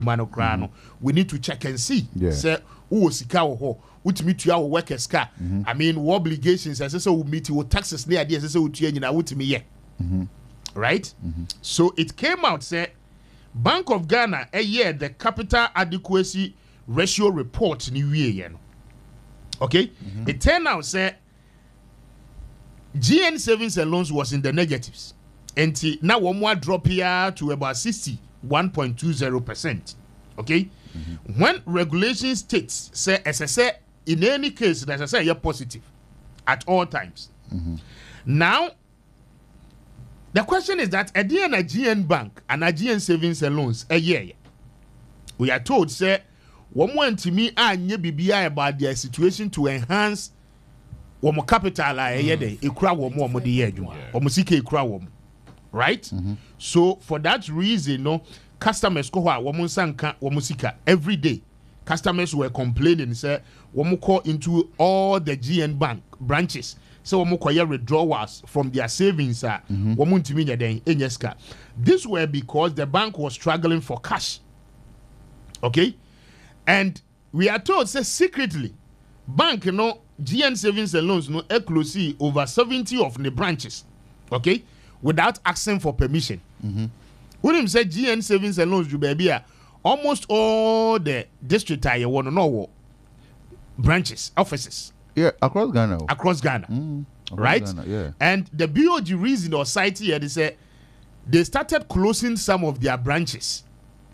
manokrano. We need to check and see. Say who sika wo utimi tua wo workers ka. I mean, what obligations as say we meet wo taxes near there say we tua nyina utimi ye. Right? So it came out say Bank of Ghana a year the capital adequacy ratio report ni wie ye no. Okay? It turned out say GN savings and loans was in the negatives. And now one more drop here to about 61.20%. Okay? When regulation states say as I say in any case as I say you're positive at all times. Now the question is that at the end of GN Bank and a GN savings and loans a year we are told say one went to me and BBI about their situation to enhance one capital a year day ekura one more the year right? So for that reason, no customers go every day. Customers were complaining, say, we call into all the GN Bank branches. So we call withdrawals from their savings. This were because the bank was struggling for cash. Okay? And we are told, say, secretly, bank, GN savings and loans, exclusive over 70 of the branches. Okay? Without asking for permission. When him say GN savings and loans, you baby, almost all the district I want to know branches, offices. Yeah, across Ghana. Across Ghana. Right? Ghana, yeah. And the BOG reason or site here, they say they started closing some of their branches.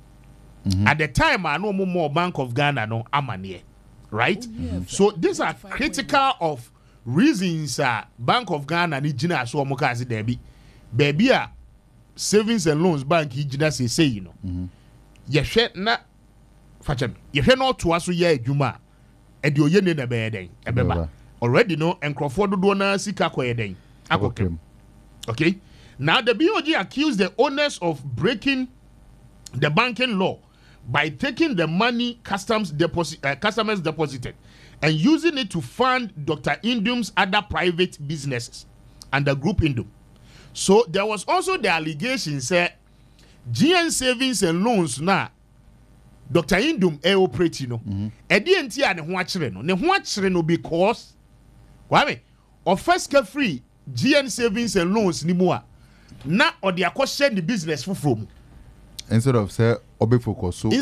At the time, I know more Bank of Ghana, no Amanie. Right? So these are critical of reasons Bank of Ghana ni jina so mokazi debi. Baby savings and loans bank jina say you know. Yehwe na fachem. Yehwe no to aso ye adwuma. E de oye ne na be den. Ebeba. Already no enkrofo dodo na sika koye den. Akokem. Okay? Now the BOG accused the owners of breaking the banking law by taking the money customers deposited and using it to fund Dr. Indum's other private businesses and the group Indum. So there was also the allegation say GN savings and loans na Dr. Indum operate no. Edi ne ho akire no. Ne ho akire no because kwame of first free GN savings and loans ni mu a na odi akɔhyɛ the business foforo mu. Instead of say focus on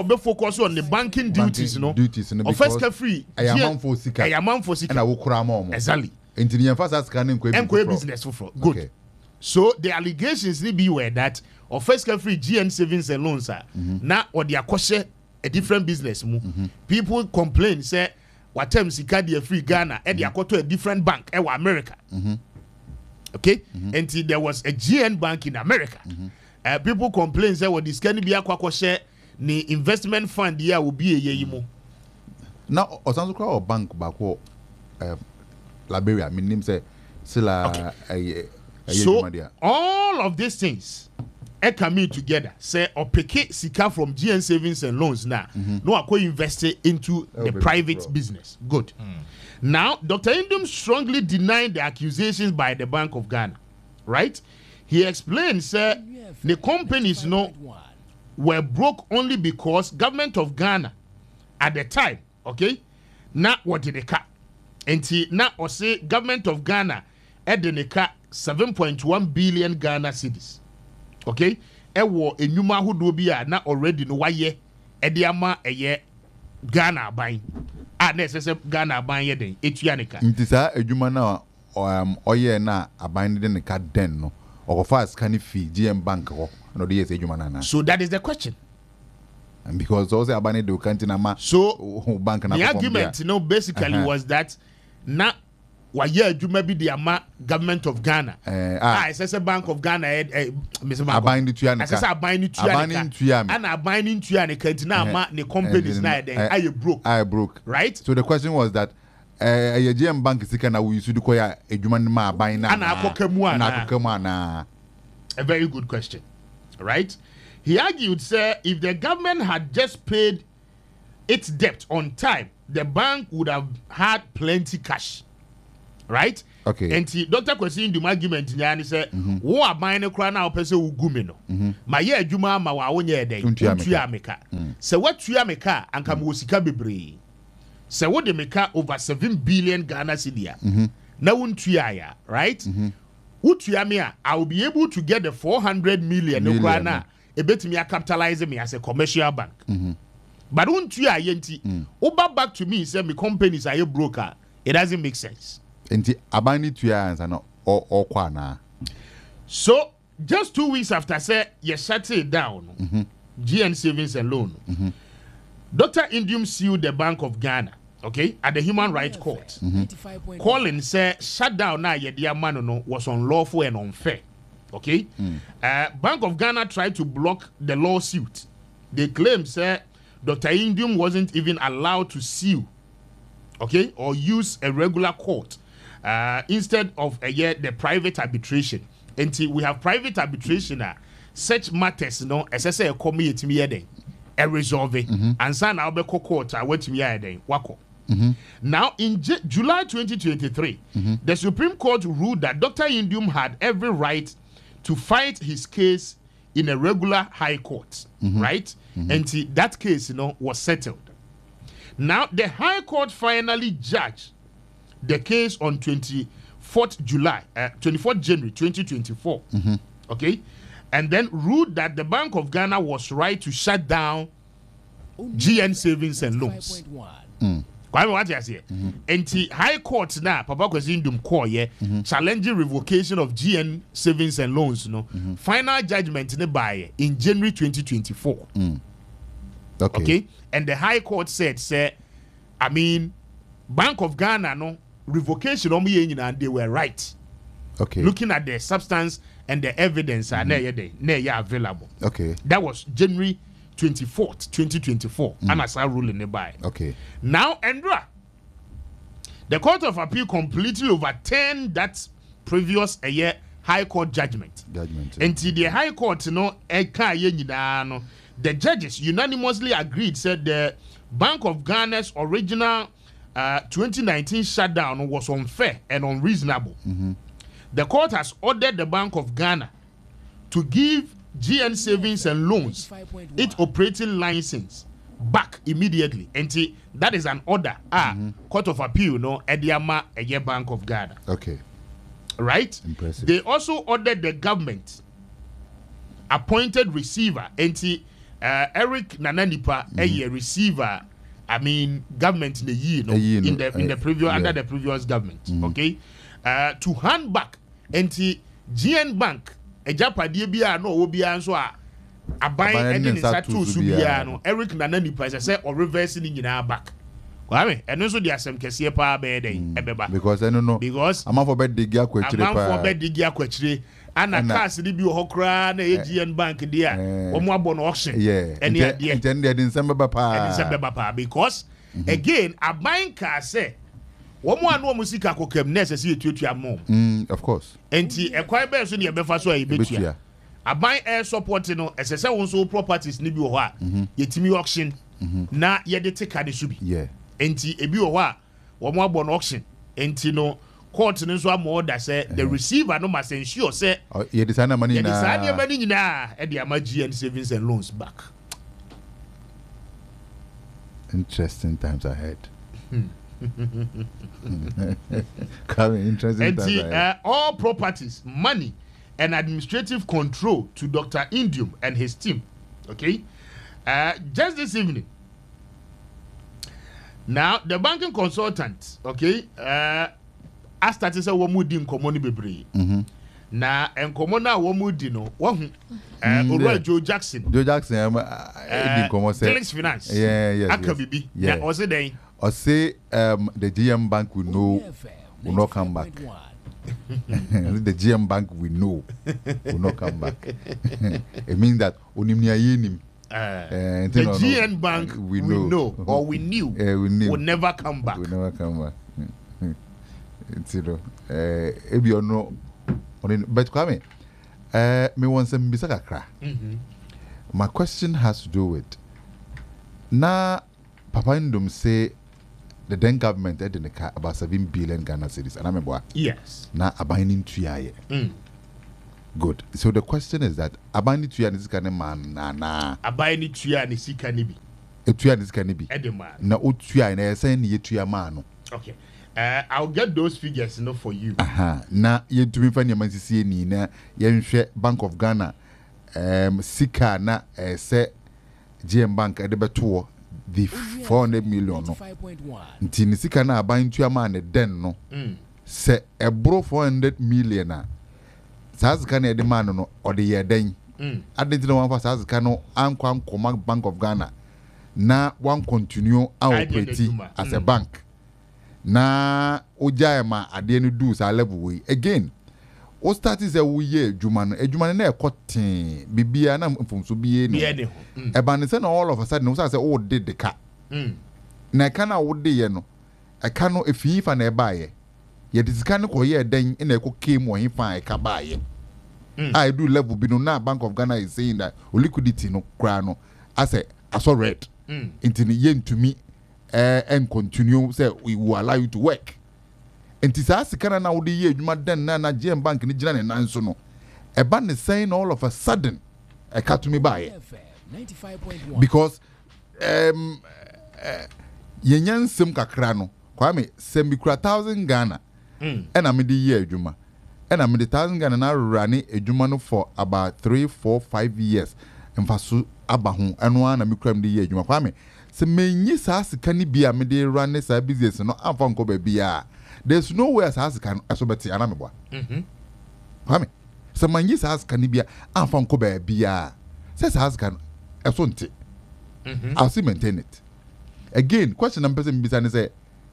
the banking duties, no. Of first free. For sika. And I will cram on. Exactly. Into the emphasis can business for good. Okay. So the allegations need be were that of first free GN savings and loans are now or the akoshe a different business. People complain say what time sika dey free Ghana and they to a different bank America. Okay? Until there was a GN bank in America. People complain say what this can be a share the investment fund here will be a year. Now Osanso Kra or bank back Liberia, I mean name say Sila so all of these things come together. Say opeke sika from GN savings and loans now. No I invest into the private business. Good. Now Dr. Indum strongly denied the accusations by the Bank of Ghana. Right? He explained, sir, the companies were broke only because government of Ghana at the time, okay, not what did they cut. And now or say government of Ghana at the cut 7.1 billion Ghana cedis. Okay? Ewo enyuma hu do bia na already no waye ediama eye Ghana buying. Necessary Ghana buying ye den etuanika. Ntisa edwuma na oye na aban de ne ka den no. Or fast can it fee GM Bank or no the yes. So that is the question. And because also abane do kantina so bank the argument basically was that na waye adwuma bi the ama government of Ghana. It's a Bank of Ghana Mr. Abane tuya as abane tuya and abane tuya ne kantina ama ne companies na den I broke. Right? So the question was that a GM bank is na we used to call a human ma buying na a very good question, right? He argued, sir, if the government had just paid its debt on time, the bank would have had plenty cash, right? Okay. And Dr. Kwesi Ndum argument nyani say wo aban ne kra na opese ugumi no. Ma ye adwuma ma wa wonye den. Untua meka. Se watua meka anka mo sika bebre. Se wo de meka over 7 billion Ghana cedi na wuntua ya, right? Utua me a I will be able to get the 400 million no kra na ebetimi capitalize me as a commercial bank. But untua yenti uba back to me say me companies are a broker. It doesn't make sense. Enti abani tuya ansana or kwana. So just 2 weeks after say you shut it down, GN Savings and Loan, Dr. Indium sued the Bank of Ghana, okay, at the Human Rights Court, calling say shut down now your dear man no was unlawful and unfair, okay. Bank of Ghana tried to block the lawsuit. They claim say Dr. Indium wasn't even allowed to sue, okay, or use a regular court. Instead of the private arbitration. Until we have private arbitration, such matters, as I say, a committee me a resolve and son I'll be court. I went to me wako. Now in July 2023, the Supreme Court ruled that Dr. Indium had every right to fight his case in a regular high court, right? And that case, was settled. Now the High Court finally judged the case on 24th January 2024, okay, and then ruled that the Bank of Ghana was right to shut down GN Savings and Loans. Kwame, what you say? And the High Court now, Papa Kwesi Ndum call challenging revocation of GN Savings and Loans. Final judgment in January 2024. Okay, and the High Court said, I mean, Bank of Ghana revocation and they were right. Okay. Looking at the substance and the evidence are available. Okay. That was January 24th, 2024. And as I ruling nearby. Okay. Now, Andra, the Court of Appeal completely overturned that previous High Court judgment. Until the High Court, the judges unanimously agreed, said the Bank of Ghana's original 2019 shutdown was unfair and unreasonable. The court has ordered the Bank of Ghana to give GN Savings and Loans its operating license back immediately. And that is an order. Court of Appeal, Ediama Eye Bank of Ghana. Okay. Right? Impressive. They also ordered the government appointed receiver, Eric Nananipa, a receiver. I mean, government in the year, in the previous under the previous government, okay, to hand back GN Bank, a Japadie bia no obia so a buy and then to Subiano, Eric Nanani price, I say, or reversing in our back. And also there are some Cassia Power Bed, because I don't know, because I'm for bed the Giaquetri. And a cast the Buhokra, GN Bank, dear, or more bon auction. Yeah, and intended in December Papa. Because again, a banker say, one more no musica could necessary to your mom. Of course. And a quite best in your befaso, a buy air supporting as a so properties Nibuha, yet me auction, na yet the take the should be. Yeah. And a Buha, one more bon auction, and court no more that say the receiver no must ensure say you design money na and the GN Savings and Loans back. Interesting times ahead. Coming interesting times ahead. All properties, money and administrative control to Dr. Indium and his team. Okay? Just this evening. Now the banking consultant, okay, I started say womu di nkomo ni bebre. Na nkomo na womu di no wahu Joe Jackson di nkomo say Felix Finance akabibi na o say den o say the GM Bank will not come back. The GM Bank will not come back. It means that onimnia yenim the GM Bank we know or we knew will never come back. Will never come back. If you know, but Kwame, me want some bisakakra. My question has to do with na Papa Ndum say the then government did about 7 billion Ghana cedis. And I remember, yes. Now abandoning tuya. Good. So the question is that abandoning tuya is kind of man na. Abandoning tuya ni si kanibi. Tuya is kanibi. Edema. Na utuya na saying ye tuya mano. Okay. I'll get those figures for you. Na ye to me find your man see ni na ye Bank of Ghana sika na say GM Bank at the beto the 400 million no. Nti ni sika na aban tuya man den no. Say a bro 400 million na. Saz kan e de man no or the year den. Adenti no one for saz kan no ankwa Command Bank of Ghana na one continue operating as a bank. Na ojayama ade no do sa level way again o start is a wuye adwuma no na ekoten bibia na mfomso biye ni e ba ne say na all of a sudden no say o did the car na e ka na wo de ye no e ka no efifa na e ba ye ye disika no ko ye den na e ko came wo hifa e ka ba ye I do level bi no na Bank of Ghana is saying that liquidity no kra no as a red into ye ntumi and continue say we will allow you to work. And this as kana na odi ye adwuma den na GM Bank ni gina ne nan so no. E ba ne saying all of a sudden e ka to me buy. Because ye nyansem kakra no. Kwa me sembi kura 1000 Ghana. And I me di ye adwuma. And I me the 1000 Ghana na run adwuma no for about 3, 4, 5 years. Mfaso abahu eno na me kura me di ye adwuma. Kwa me se menyi sa sika ni bia me dey run this business no amfa nko ba bia there's nowhere sa sika no eso beti ana me boa kwame se menyi sa sika ni bia amfa nko ba bia se sa sika no eso nti I'll see maintain it again. Question number person bisa ne say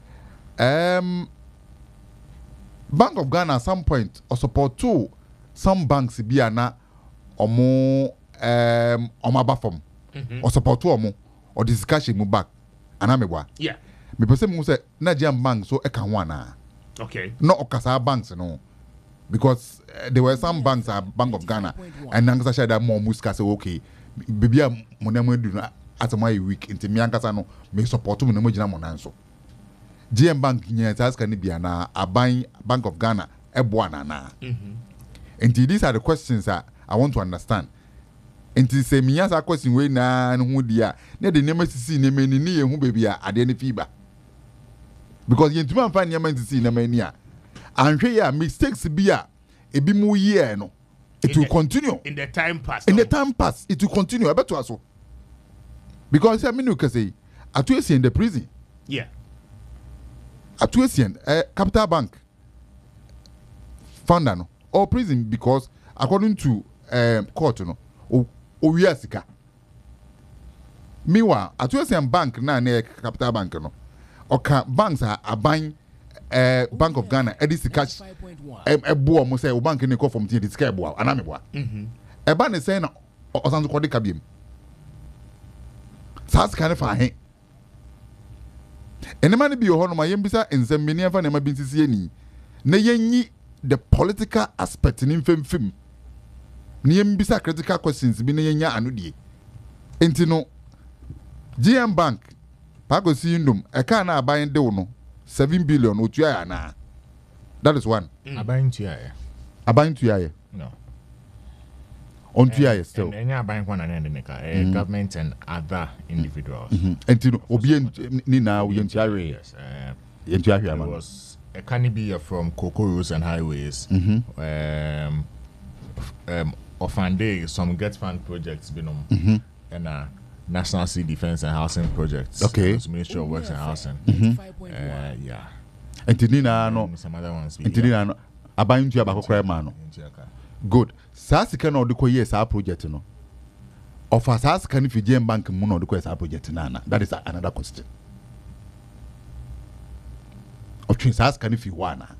Bank of Ghana at some point or support to some banks bia na omo abafom or support to omo or discussion move back anamebwa yeah me person mu say Nigerian bank so e kan wana okay no okasa banks no because there were some banks at Bank of Ghana and nangasa share that more muska say okay bibia monamo do at my week into me ankasa no me support mu no mo gina monanso GM Bank nya task kan bia na aban Bank of Ghana e boa na and these are the questions that I want to understand. Enti se mi yasa question we na hu dia na de nema sisi nema ni ye hu bebia ade ne fiba because yentuma amfa nema sisi nema ni a anhwe ya mistakes bia ebi mu ye no it will continue in the time pass it will continue abeto aso because I mean you can say atuesi in the prison yeah atuesi Capital Bank founder no or prison because according to court no Owiasika. Meanwhile, at Western Bank na Capital Bank no. Oka banks are buying Bank of Ghana edisi cash boa mo say o bank ni call from the sky boa anameboa. E ba ne say na osanso kode kabiem. Sas kan fa he. Enema ne bi ho no ma yembisa ensem meni afa ne ma bi nsisi ani. Na yenyi the political aspect ni mfemfem. Niembisa critical questions bi na yenya anodie enti no GM Bank pago si ndum e ka na aban de wo no 7 billion otua ya na that is one aban tuya ya no on tuya ya still enya aban kwa na ne ka government and other individuals enti no obi ni na wo yentia we yes yentia hwe ama was a can be from Cocoa Roads and Highways Ofande some get fund projects been and National Sea Defense and Housing projects. Okay. Ministry of Works and Housing. Yeah. Entinina no. Some other ones. Entinina no. Abayintu abako kra ma no. Good. Sasika na odiko yes our project no. Of sasika ni Fijian Bank mu na odiko yes our project na. That is another question. Of sasika ni fi wana.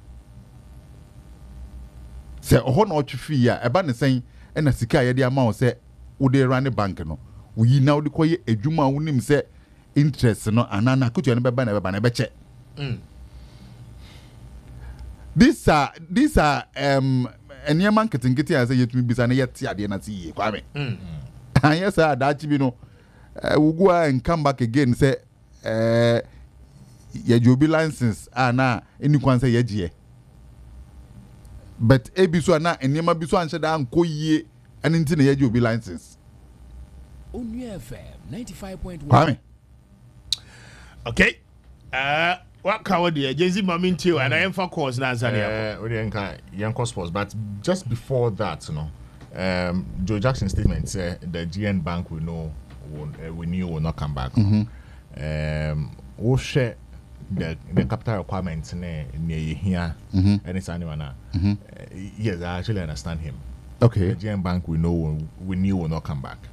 Se oho na otwi ya eba ne sen na sika ye de ama wo se wo de run bank no wo yi na wo de koye adwuma wo nim se interest no anana kutu ne beba na beche these are enya marketing kiti ya say yetumi bisa na yeti ade na ti kwa me yes da chi bi no we go and come back again say ye jobi license na any kwan say ye but ebi so na enema bi so anche da anko yie ene nti na ye jobi license Onua FM 95.1 kwame okay what cover the agency maminti and I am for course na Zania we yanko sports, but just before that, you know, Joe Jackson statement said the GN Bank we knew will not come back. We'll share the capital requirements near here and it's anyone. Yes, I actually understand him. okay The GN Bank we knew will not come back.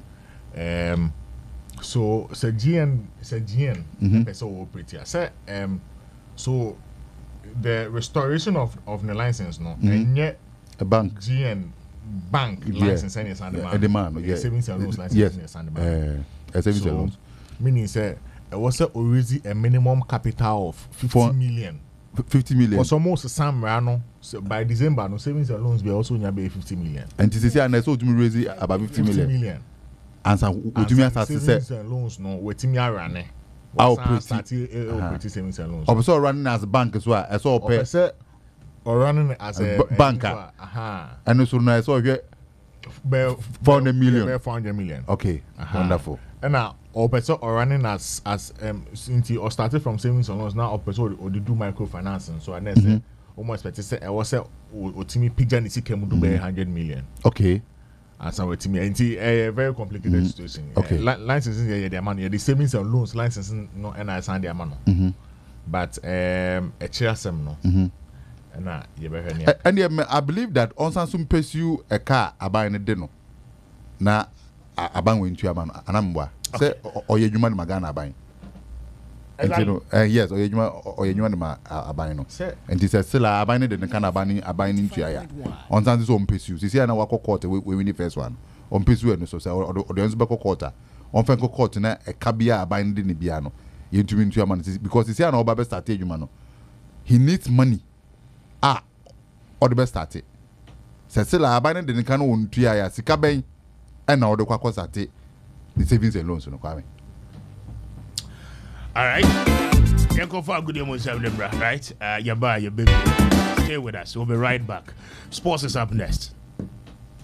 So GN person will operate here. So the restoration of the license no and yet a bank GN Bank license and demand yeah, savings and loans license yes and savings and so loans meaning say it was already a minimum capital of 50 million. 50 million Was almost some rano. So by December, no savings and loans be also nearby 50 million. and this is and so to me raise about 50 million and so to me as savings say and loans no waiting me run. I'll pretty savings and loans. also running as a bank as well as all pay Or running as a banker. And also now so here 400 million. 400 million. Okay, wonderful. And now or person or running as since or started from savings and loans now or person or they do microfinancing. So I say almost expect to say I was say or Timmy picture ni came do 100 million. Okay. As I Timmy and a very complicated situation. Okay. Licensing the money, the savings and loans licensing no and I signed the money. But a chair some no. And I believe that on some pursue a car about a deno. Na abang win to a man anambwa. Say or you man magana buying. Yes, or you man abino. And he says, still, I buy it and can abine into ya. On Sundays on pursue. See, I know what quarter we win the first one. On pursue and so or the Onsbaco quarter. On Franco court a cabia binding the piano. You to win to a man because he's here no Baba started you man. He needs money. Or the best started. Sesila abandoned the canoe on Tia Sikabe and now the Quacos at the savings and loans. All right you go for a good emotion right your baby stay with us we'll be right back. Sports is up next.